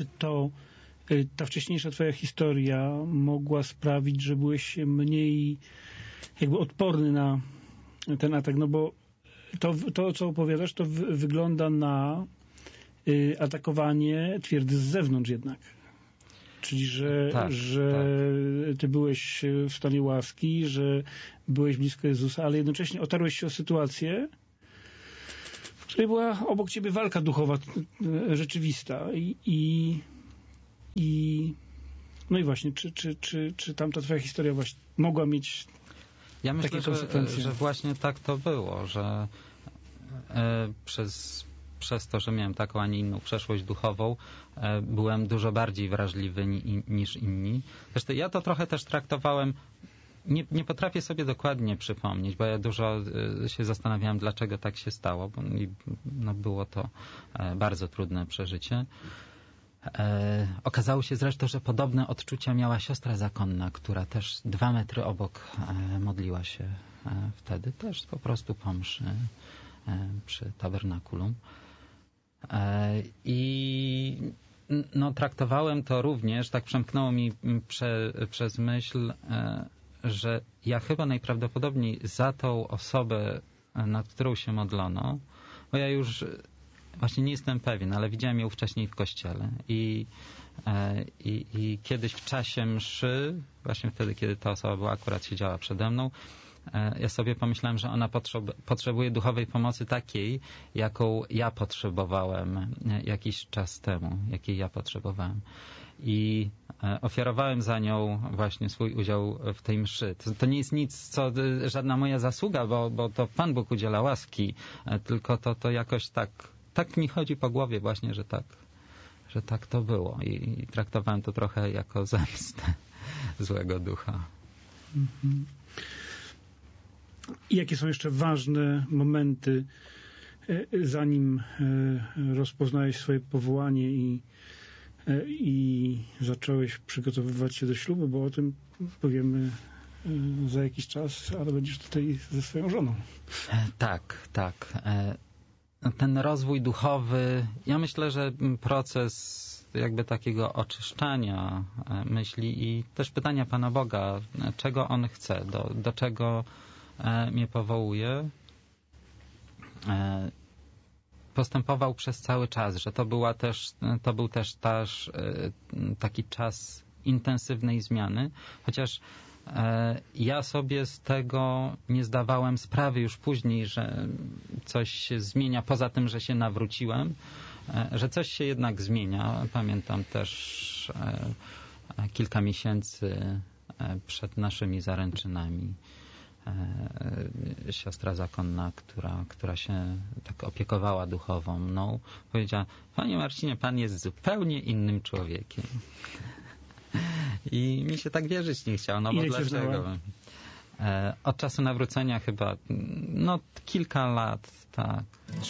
czy ta wcześniejsza twoja historia mogła sprawić, że byłeś mniej jakby odporny na ten atak? No bo to co opowiadasz, to wygląda na atakowanie twierdzy z zewnątrz jednak. Czyli, że ty byłeś w stanie łaski, że byłeś blisko Jezusa, ale jednocześnie otarłeś się o sytuację, w której była obok ciebie walka duchowa rzeczywista. No i właśnie, czy tamta twoja historia właśnie mogła mieć ja myślę, takie konsekwencje? Że właśnie tak to było, że przez to, że miałem taką, a nie inną przeszłość duchową, byłem dużo bardziej wrażliwy niż inni. Zresztą ja to trochę też traktowałem, nie potrafię sobie dokładnie przypomnieć, bo ja dużo się zastanawiałem, dlaczego tak się stało, bo było to bardzo trudne przeżycie. Okazało się zresztą, że podobne odczucia miała siostra zakonna, która też 2 metry obok modliła się wtedy, też po prostu po mszy przy tabernakulum. I traktowałem to również, tak przemknęło mi przez myśl, że ja chyba najprawdopodobniej za tą osobę, nad którą się modlono, bo ja już właśnie nie jestem pewien, ale widziałem ją wcześniej w kościele i kiedyś w czasie mszy, właśnie wtedy, kiedy ta osoba była, akurat siedziała przede mną, ja sobie pomyślałem, że ona potrzebuje duchowej pomocy takiej, jaką ja potrzebowałem jakiś czas temu, jakiej ja potrzebowałem. I ofiarowałem za nią właśnie swój udział w tej mszy. To nie jest nic, żadna moja zasługa, bo to Pan Bóg udziela łaski, tylko to jakoś tak mi chodzi po głowie właśnie, że tak to było. I traktowałem to trochę jako zemstę złego ducha. Mhm. I jakie są jeszcze ważne momenty, zanim rozpoznałeś swoje powołanie i zacząłeś przygotowywać się do ślubu, bo o tym powiemy za jakiś czas, ale będziesz tutaj ze swoją żoną. Tak. Ten rozwój duchowy, ja myślę, że proces jakby takiego oczyszczania myśli i też pytania Pana Boga, czego On chce, do czego mnie powołuje, postępował przez cały czas, że to był też taki czas intensywnej zmiany, chociaż ja sobie z tego nie zdawałem sprawy już później, że coś się zmienia, poza tym, że się nawróciłem, że coś się jednak zmienia. Pamiętam też kilka miesięcy przed naszymi zaręczynami siostra zakonna, która się tak opiekowała duchowo mną, powiedziała: Panie Marcinie, Pan jest zupełnie innym człowiekiem. I mi się tak wierzyć nie chciało, bo dlaczego? Od czasu nawrócenia chyba kilka lat, tak.